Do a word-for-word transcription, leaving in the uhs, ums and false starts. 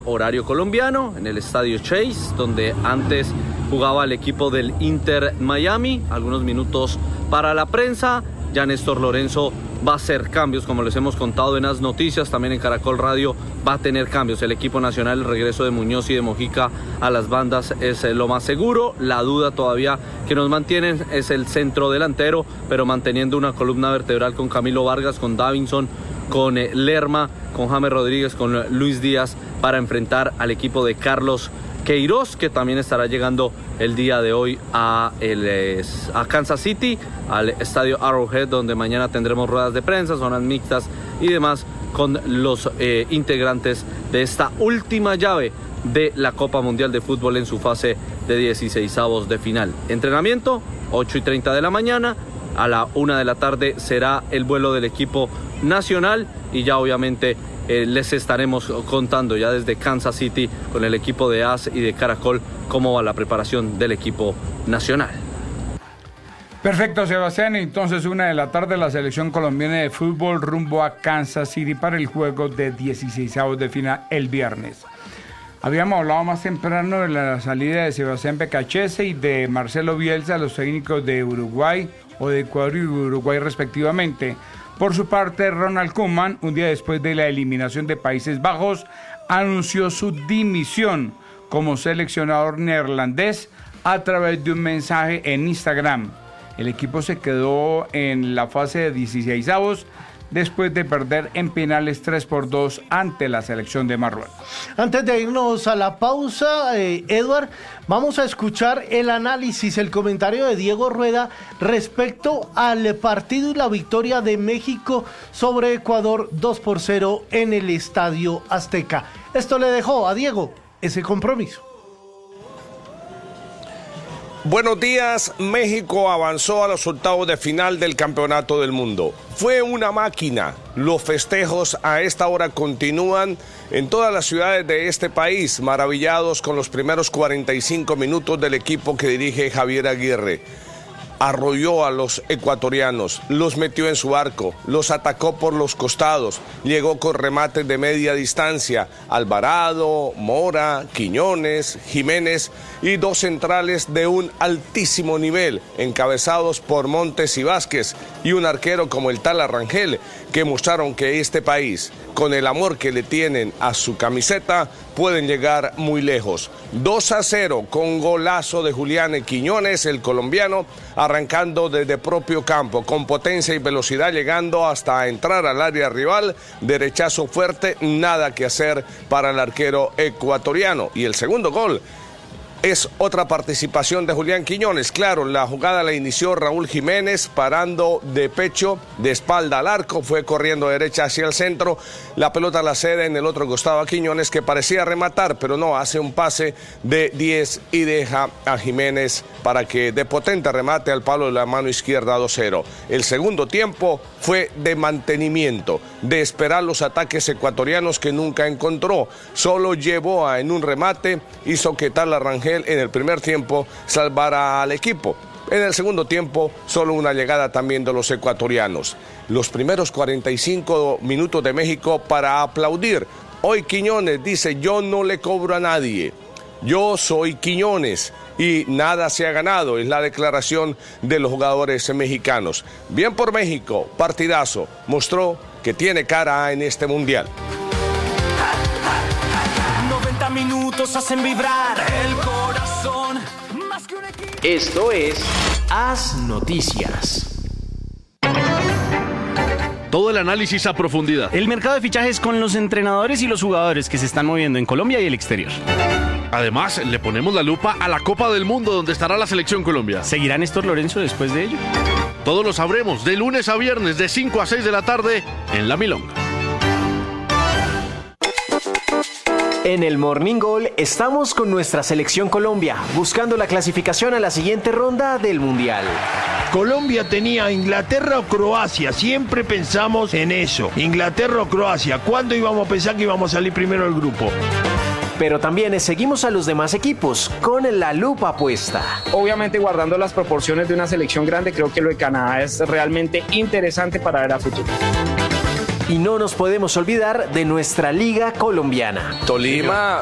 Horario colombiano en el estadio Chase, donde antes jugaba el equipo del Inter Miami. Algunos minutos para la prensa. Ya Néstor Lorenzo va a hacer cambios, como les hemos contado en las noticias. También en Caracol Radio va a tener cambios. El equipo nacional, el regreso de Muñoz y de Mojica a las bandas es lo más seguro. La duda todavía que nos mantienen es el centro delantero, pero manteniendo una columna vertebral con Camilo Vargas, con Davinson, con eh, Lerma, con James Rodríguez, con eh, Luis Díaz, para enfrentar al equipo de Carlos Queiroz, que también estará llegando el día de hoy a, el, eh, a Kansas City, al estadio Arrowhead, donde mañana tendremos ruedas de prensa, zonas mixtas y demás con los eh, integrantes de esta última llave de la Copa Mundial de Fútbol en su fase de dieciseisavos de final. Entrenamiento, ocho y treinta de la mañana. A la una de la tarde será el vuelo del equipo nacional y ya obviamente eh, les estaremos contando ya desde Kansas City con el equipo de A S y de Caracol cómo va la preparación del equipo nacional. Perfecto, Sebastián. Entonces, una de la tarde, la selección colombiana de fútbol rumbo a Kansas City para el juego de dieciseisavos de final el viernes. Habíamos hablado más temprano de la salida de Sebastián Becachese y de Marcelo Bielsa, los técnicos de Uruguay o de Ecuador y Uruguay respectivamente. Por su parte, Ronald Koeman, un día después de la eliminación de Países Bajos, anunció su dimisión como seleccionador neerlandés a través de un mensaje en Instagram. El equipo se quedó en la fase de dieciseisavos después de perder en penales tres por dos ante la selección de Marruecos. Antes de irnos a la pausa, eh, Edward, vamos a escuchar el análisis, el comentario de Diego Rueda respecto al partido y la victoria de México sobre Ecuador dos por cero en el Estadio Azteca. Esto le dejó a Diego ese compromiso. Buenos días. México avanzó a los octavos de final del Campeonato del Mundo. Fue una máquina. Los festejos a esta hora continúan en todas las ciudades de este país, maravillados con los primeros cuarenta y cinco minutos del equipo que dirige Javier Aguirre. Arrolló a los ecuatorianos, los metió en su arco, los atacó por los costados, llegó con remates de media distancia, Alvarado, Mora, Quiñones, Jiménez y dos centrales de un altísimo nivel, encabezados por Montes y Vázquez, y un arquero como el Tala Rangel, que mostraron que este país, con el amor que le tienen a su camiseta, pueden llegar muy lejos. dos a cero con golazo de Julián Quiñones, el colombiano, arrancando desde propio campo, con potencia y velocidad, llegando hasta entrar al área rival, derechazo fuerte, nada que hacer para el arquero ecuatoriano. Y el segundo gol es otra participación de Julián Quiñones. Claro, la jugada la inició Raúl Jiménez parando de pecho, de espalda al arco, fue corriendo derecha hacia el centro, la pelota la cede en el otro costado a Quiñones, que parecía rematar, pero no, hace un pase de diez y deja a Jiménez para que de potente remate al palo de la mano izquierda dos cero. El segundo tiempo fue de mantenimiento, de esperar los ataques ecuatorianos que nunca encontró. Solo llevó a, en un remate, hizo que Tala Rangel en el primer tiempo salvara al equipo. En el segundo tiempo, solo una llegada también de los ecuatorianos. Los primeros cuarenta y cinco minutos de México para aplaudir. Hoy Quiñones dice: yo no le cobro a nadie, yo soy Quiñones y nada se ha ganado. Es la declaración de los jugadores mexicanos. Bien por México, partidazo, mostró que tiene cara en este mundial. noventa minutos hacen vibrar el corazón. Más que un equipo. Esto es Haz Noticias. Todo el análisis a profundidad. El mercado de fichajes con los entrenadores y los jugadores que se están moviendo en Colombia y el exterior. Además, le ponemos la lupa a la Copa del Mundo, donde estará la Selección Colombia. ¿Seguirá Néstor Lorenzo después de ello? Todo lo sabremos de lunes a viernes, de cinco a seis de la tarde, en La Milonga. En el Morning Goal estamos con nuestra Selección Colombia, buscando la clasificación a la siguiente ronda del Mundial. Colombia tenía Inglaterra o Croacia, siempre pensamos en eso. Inglaterra o Croacia, ¿cuándo íbamos a pensar que íbamos a salir primero del grupo? Pero también seguimos a los demás equipos con la lupa puesta. Obviamente, guardando las proporciones de una selección grande, creo que lo de Canadá es realmente interesante para ver a futuro. Y no nos podemos olvidar de nuestra Liga Colombiana. Tolima